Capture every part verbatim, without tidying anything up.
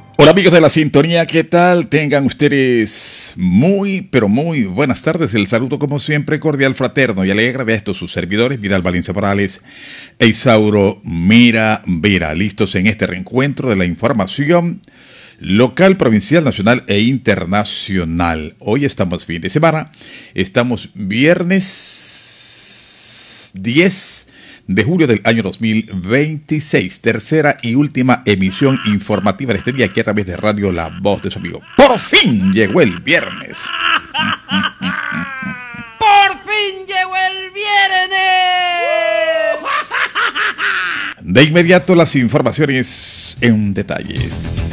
Hola amigos de la sintonía, ¿qué tal? Tengan ustedes muy, pero muy buenas tardes. El saludo como siempre cordial, fraterno y alegre de estos sus servidores, Vidal Valencia Morales e Isauro Mira Vera, listos en este reencuentro de la información local, provincial, nacional e internacional. Hoy estamos fin de semana, estamos viernes diez de julio del año dos mil veintiséis, tercera y última emisión informativa de este día aquí a través de Radio La Voz de su amigo. Por fin llegó el viernes. Por fin llegó el viernes. De inmediato las informaciones en detalles.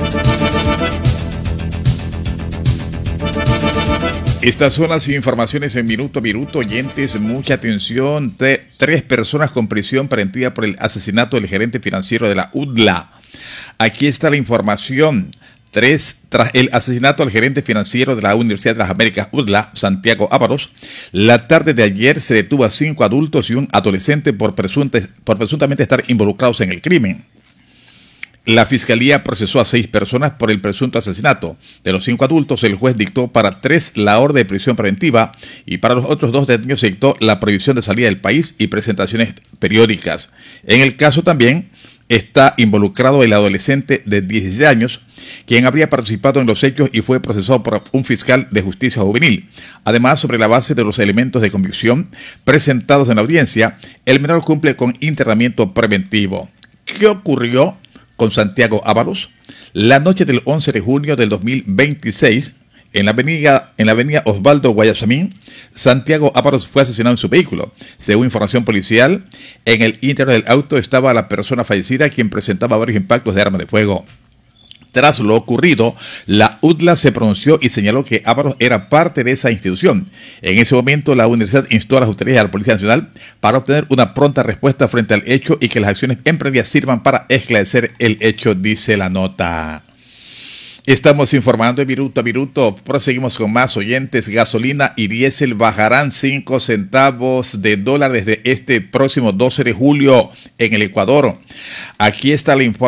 Estas son las informaciones en minuto a minuto, oyentes, mucha atención. De tres personas con prisión preventiva por el asesinato del gerente financiero de la U D L A. Aquí está la información. Tres, tras el asesinato del gerente financiero de la Universidad de las Américas, U D L A, Santiago Ábalos, la tarde de ayer se detuvo a cinco adultos y un adolescente por, presunte, por presuntamente estar involucrados en el crimen. La Fiscalía procesó a seis personas por el presunto asesinato. De los cinco adultos, el juez dictó para tres la orden de prisión preventiva y para los otros dos detenidos se dictó la prohibición de salida del país y presentaciones periódicas. En el caso también está involucrado el adolescente de dieciséis años, quien habría participado en los hechos y fue procesado por un fiscal de justicia juvenil. Además, sobre la base de los elementos de convicción presentados en la audiencia, el menor cumple con internamiento preventivo. ¿Qué ocurrió con Santiago Ábalos? La noche del once de junio del dos mil veintiséis, en la avenida, en la avenida Osvaldo Guayasamín, Santiago Ábalos fue asesinado en su vehículo. Según información policial, en el interior del auto estaba la persona fallecida, quien presentaba varios impactos de arma de fuego. Tras lo ocurrido, la U D L A se pronunció y señaló que Ábalos era parte de esa institución. En ese momento, la universidad instó a las autoridades y a la Policía Nacional para obtener una pronta respuesta frente al hecho y que las acciones emprendidas sirvan para esclarecer el hecho, dice la nota. Estamos informando de minuto a minuto. Proseguimos con más, oyentes. Gasolina y diésel bajarán cinco centavos de dólar desde este próximo doce de julio en el Ecuador. Aquí está la información.